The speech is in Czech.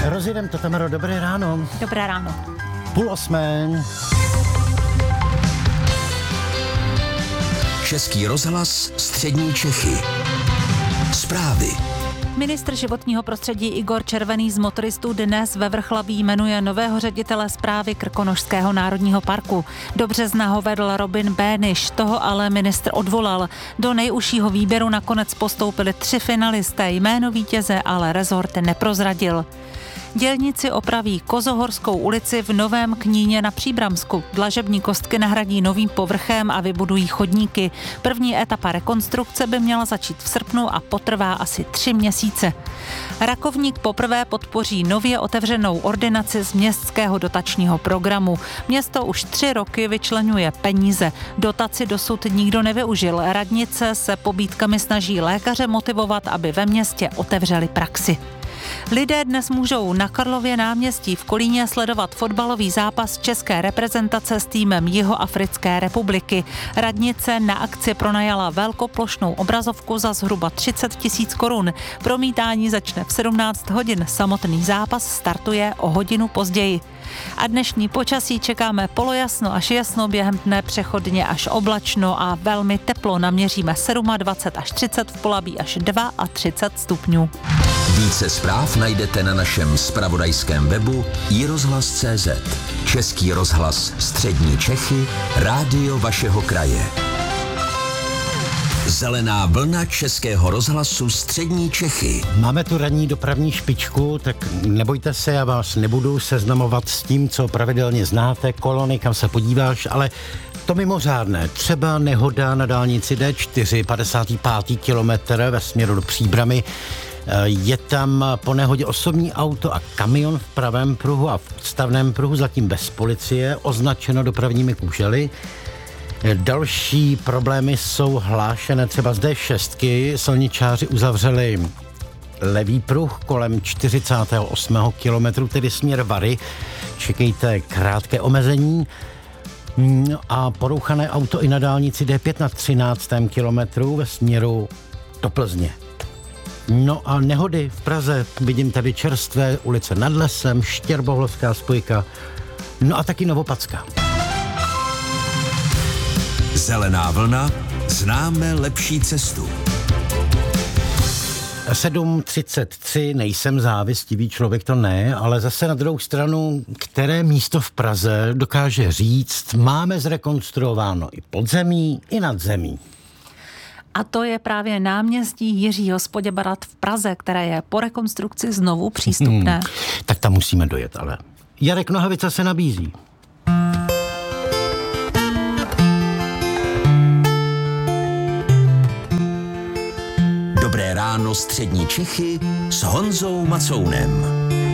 Rozjedem to, Tamaro, dobré ráno. Dobré ráno. 7:30. Český rozhlas, střední Čechy. Zprávy. Ministr životního prostředí Igor Červený z motoristů dnes ve Vrchlabí jmenuje nového ředitele správy Krkonošského národního parku. Do března ho vedl Robin Béniš, toho ale ministr odvolal. Do nejužšího výběru nakonec postoupili 3 finalisté, jméno vítěze ale rezort neprozradil. Dělníci opraví Kozohorskou ulici v Novém Kníně na Příbramsku. Dlažební kostky nahradí novým povrchem a vybudují chodníky. První etapa rekonstrukce by měla začít v srpnu a potrvá asi 3 měsíce. Rakovník poprvé podpoří nově otevřenou ordinaci z městského dotačního programu. Město už 3 roky vyčleňuje peníze. Dotaci dosud nikdo nevyužil. Radnice se pobídkami snaží lékaře motivovat, aby ve městě otevřeli praxi. Lidé dnes můžou na Karlově náměstí v Kolíně sledovat fotbalový zápas české reprezentace s týmem Jihoafrické republiky. Radnice na akci pronajala velkoplošnou obrazovku za zhruba 30 000 korun. Promítání začne v 17 hodin, samotný zápas startuje o hodinu později. A dnešní počasí čekáme polojasno až jasno, během dne přechodně až oblačno a velmi teplo, naměříme 27 až 30, v Polabí až 32 stupňů. Více zpráv najdete na našem zpravodajském webu iRozhlas.cz. Český rozhlas, střední Čechy, rádio vašeho kraje. Zelená vlna Českého rozhlasu střední Čechy. Máme tu ranní dopravní špičku, tak nebojte se, já vás nebudu seznamovat s tím, co pravidelně znáte, kolony, kam se podíváš, ale to mimořádné, třeba nehoda na dálnici D4, 55. kilometr ve směru do Příbramy. Je tam po nehodě osobní auto a kamion v pravém pruhu a v stavném pruhu, zatím bez policie, označeno dopravními kůžely. Další problémy jsou hlášené třeba z D6. Silničáři uzavřeli levý pruh kolem 48. kilometru, tedy směr Vary. Čekejte krátké omezení. A porouchané auto i na dálnici D5 na 13. kilometru ve směru do Plzně. No a nehody v Praze, vidím tady čerstvé, ulice Nad Lesem, Štěrbohlavská spojka, no a taky Novopacka. Zelená vlna, známe lepší cestu. 7:33, nejsem závistivý člověk, to ne, ale zase na druhou stranu, které místo v Praze dokáže říct, máme zrekonstruováno i podzemí, i nadzemí. A to je právě náměstí Jiřího z Poděbrad v Praze, které je po rekonstrukci znovu přístupné. Tak tam musíme dojet, ale Jarek Nohavica se nabízí. Dobré ráno střední Čechy s Honzou Macounem.